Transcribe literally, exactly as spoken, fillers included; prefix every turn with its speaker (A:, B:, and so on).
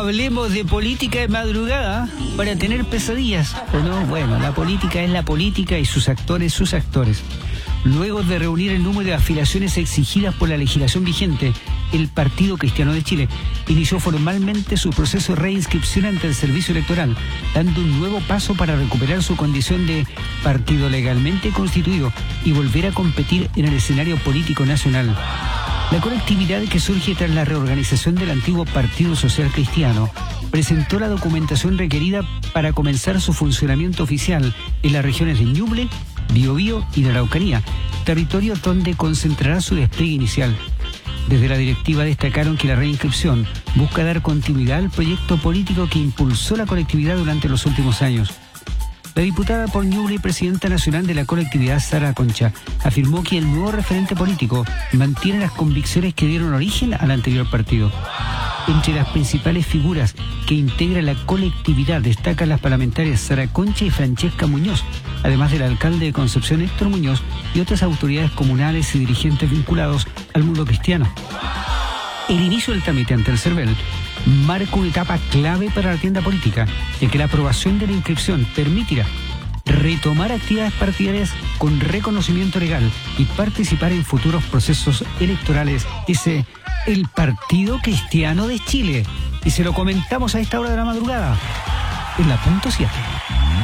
A: hablemos de política de madrugada para tener pesadillas, ¿o no? Bueno, la política es la política y sus actores sus actores. Luego de reunir el número de afiliaciones exigidas por la legislación vigente, el Partido Cristiano de Chile inició formalmente su proceso de reinscripción ante el Servicio Electoral, dando un nuevo paso para recuperar su condición de partido legalmente constituido y volver a competir en el escenario político nacional. La colectividad, que surge tras la reorganización del antiguo Partido Social Cristiano, presentó la documentación requerida para comenzar su funcionamiento oficial en las regiones de Ñuble, Biobío y la Araucanía, territorio donde concentrará su despliegue inicial. Desde la directiva destacaron que la reinscripción busca dar continuidad al proyecto político que impulsó la colectividad durante los últimos años. La diputada por Ñuble y presidenta nacional de la colectividad, Sara Concha, afirmó que el nuevo referente político mantiene las convicciones que dieron origen al anterior partido. Entre las principales figuras que integran la colectividad destacan las parlamentarias Sara Concha y Francesca Muñoz, además del alcalde de Concepción, Héctor Muñoz, y otras autoridades comunales y dirigentes vinculados al mundo cristiano. El inicio del trámite ante el CERVEL marca una etapa clave para la tienda política, ya que la aprobación de la inscripción permitirá retomar actividades partidarias con reconocimiento legal y participar en futuros procesos electorales, dice el Partido Cristiano de Chile. Y se lo comentamos a esta hora de la madrugada, en la punto siete.